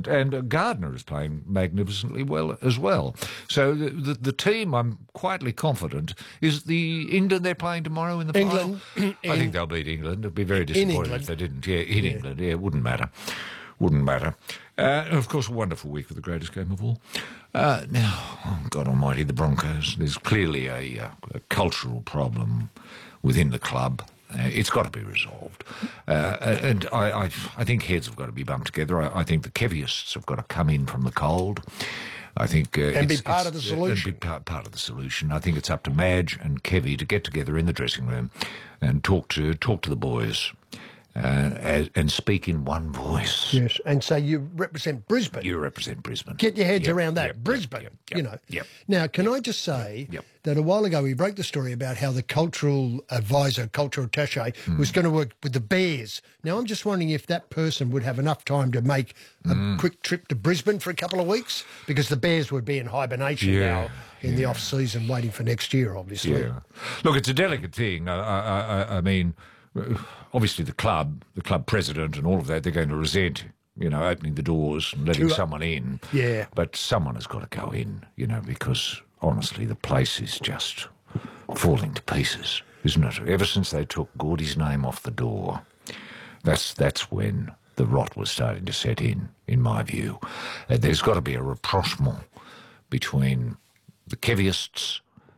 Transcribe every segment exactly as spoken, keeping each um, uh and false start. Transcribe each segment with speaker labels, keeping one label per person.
Speaker 1: And uh, Gardner is playing magnificently well as well. So the, the, the team, I'm quietly confident, is the England they're playing tomorrow in the
Speaker 2: England,
Speaker 1: final.
Speaker 2: in,
Speaker 1: I think they'll beat England. It'd be very disappointing if they didn't. Yeah, in yeah. England. Yeah, it wouldn't matter. Wouldn't matter. Uh, and of course, a wonderful week for the greatest game of all. Uh, now, oh God almighty, the Broncos. There's clearly a, uh, a cultural problem within the club. Uh, it's got to be resolved. Uh, and I, I, I think heads have got to be bumped together. I, I think the Keviists have got to come in from the cold. I think... Uh,
Speaker 2: and
Speaker 1: it's,
Speaker 2: be part
Speaker 1: it's,
Speaker 2: of the solution.
Speaker 1: And be part, part of the solution. I think it's up to Madge and Kevy to get together in the dressing room and talk to talk to the boys. Uh, and speak in one voice.
Speaker 2: Yes, and so you represent Brisbane.
Speaker 1: You represent Brisbane.
Speaker 2: Get your heads
Speaker 1: yep,
Speaker 2: around that.
Speaker 1: Yep,
Speaker 2: Brisbane,
Speaker 1: yep, yep,
Speaker 2: you know.
Speaker 1: Yep.
Speaker 2: Now, can I just say
Speaker 1: yep.
Speaker 2: that a while ago we broke the story about how the cultural advisor, cultural attaché, mm. was going to work with the Bears. Now, I'm just wondering if that person would have enough time to make a mm. quick trip to Brisbane for a couple of weeks, because the Bears would be in hibernation
Speaker 1: yeah.
Speaker 2: now in yeah. the off-season, waiting for next year, obviously.
Speaker 1: Yeah. Look, it's a delicate thing. I, I, I, I mean... Obviously, the club, the club president and all of that, they're going to resent, you know, opening the doors and letting someone in.
Speaker 2: Yeah.
Speaker 1: But someone has got to go in, you know, because, honestly, the place is just falling to pieces, isn't it? Ever since they took Gordy's name off the door, that's that's when the rot was starting to set in, in my view. Uh, there's got to be a rapprochement between the Keviists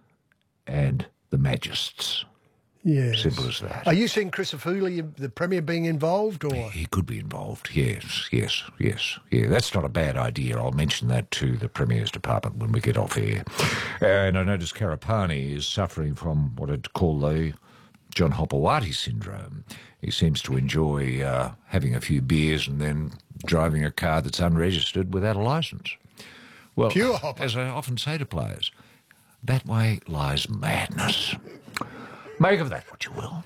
Speaker 1: and the Magists.
Speaker 2: Yes.
Speaker 1: Simple as that.
Speaker 2: Are you seeing Chris Ofuli, the Premier, being involved? Or
Speaker 1: He could be involved, yes, yes, yes. Yeah, that's not a bad idea. I'll mention that to the Premier's department when we get off air. And I notice Karapani is suffering from what I'd call the John Hopewadi syndrome. He seems to enjoy uh, having a few beers and then driving a car that's unregistered without a licence. Well,
Speaker 2: Pure Hopper.
Speaker 1: As I often say to players, that way lies madness. Make of that what you will.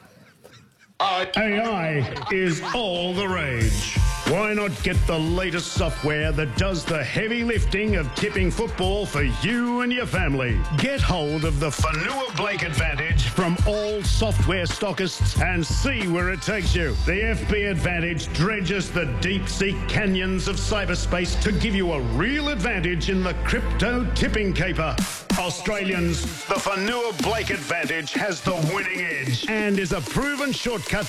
Speaker 3: A I is all the rage. Why not get the latest software that does the heavy lifting of tipping football for you and your family? Get hold of the Fanua Blake Advantage from all software stockists and see where it takes you. The F B Advantage dredges the deep-sea canyons of cyberspace to give you a real advantage in the crypto tipping caper. Australians, the Fanua Blake Advantage has the winning edge and is a proven shortcut